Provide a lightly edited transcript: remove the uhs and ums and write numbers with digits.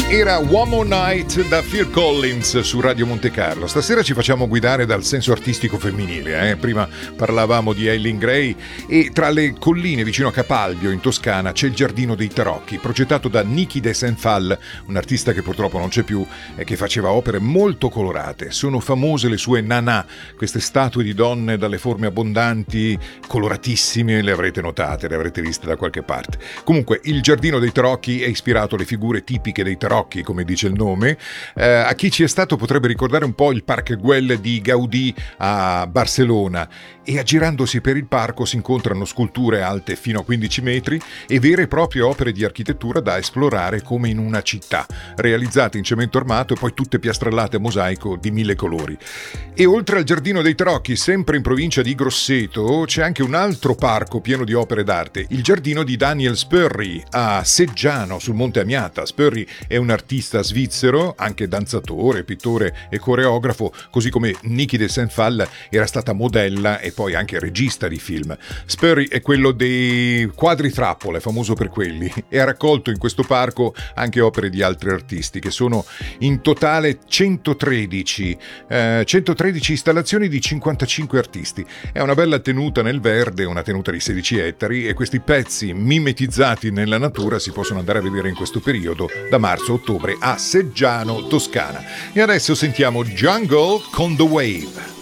Era One More Night da Phil Collins su Radio Monte Carlo. Stasera ci facciamo guidare dal senso artistico femminile. Prima parlavamo di Eileen Gray e tra le colline vicino a Capalbio in Toscana c'è il Giardino dei Tarocchi, progettato da Niki de Saint-Phal, un artista che purtroppo non c'è più e che faceva opere molto colorate. Sono famose le sue nana, queste statue di donne dalle forme abbondanti, coloratissime, le avrete notate, le avrete viste da qualche parte. Comunque il Giardino dei Tarocchi è ispirato alle figure tipiche dei tarocchi, come dice il nome. A chi ci è stato potrebbe ricordare un po' il Parc Güell di Gaudì a Barcellona, e aggirandosi per il parco si incontrano sculture alte fino a 15 metri e vere e proprie opere di architettura da esplorare come in una città, realizzate in cemento armato e poi tutte piastrellate a mosaico di 1000 colori. E oltre al Giardino dei Tarocchi, sempre in provincia di Grosseto, c'è anche un altro parco pieno di opere d'arte, il Giardino di Daniel Spörri a Seggiano sul Monte Amiata. Spörri è un artista svizzero, anche danzatore, pittore e coreografo, così come Niki de Saint-Phal era stata modella e poi anche regista di film. Spörri è quello dei quadri trappole, famoso per quelli, e ha raccolto in questo parco anche opere di altri artisti, che sono in totale 113 installazioni di 55 artisti. È una bella tenuta nel verde, una tenuta di 16 ettari, e questi pezzi mimetizzati nella natura si possono andare a vedere in questo periodo da marzo-ottobre a Seggiano, Toscana. E adesso sentiamo Jungle con The Wave.